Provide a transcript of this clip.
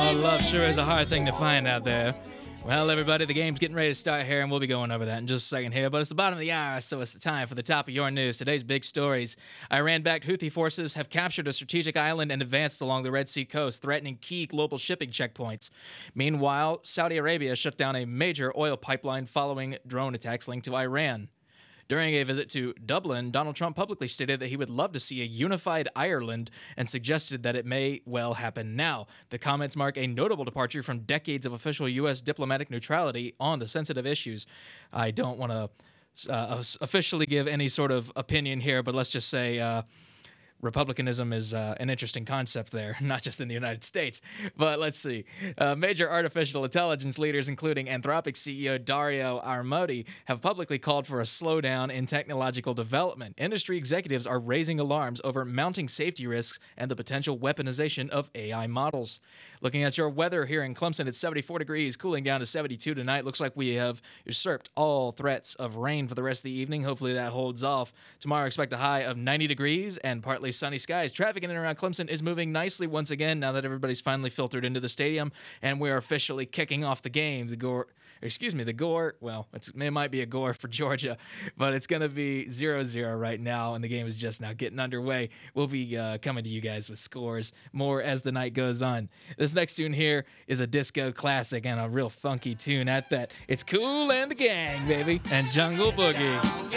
Oh, love sure is a hard thing to find out there. Well, everybody, the game's getting ready to start here, and we'll be going over that in just a second here. But it's the bottom of the hour, so it's the time for the top of your news. Today's big stories. Iran-backed Houthi forces have captured a strategic island and advanced along the Red Sea coast, threatening key global shipping checkpoints. Meanwhile, Saudi Arabia shut down a major oil pipeline following drone attacks linked to Iran. During a visit to Dublin, Donald Trump publicly stated that he would love to see a unified Ireland and suggested that it may well happen now. The comments mark a notable departure from decades of official U.S. diplomatic neutrality on the sensitive issues. I don't want to officially give any sort of opinion here, but let's just say Republicanism is an interesting concept there, not just in the United States. But let's see. Major artificial intelligence leaders, including Anthropic CEO Dario Armodi, have publicly called for a slowdown in technological development. Industry executives are raising alarms over mounting safety risks and the potential weaponization of AI models. Looking at your weather here in Clemson, it's 74 degrees, cooling down to 72 tonight. Looks like we have usurped all threats of rain for the rest of the evening. Hopefully that holds off. Tomorrow, expect a high of 90 degrees and partly sunny skies. Traffic in and around Clemson is moving nicely once again now that everybody's finally filtered into the stadium, and we're officially kicking off the game. The Gore, well, it might be a Gore for Georgia, but it's going to be 0-0 right now, and the game is just now getting underway. We'll be coming to you guys with scores more as the night goes on. This next tune here is a disco classic and a real funky tune at that. It's Kool and the Gang, baby, and Jungle Boogie.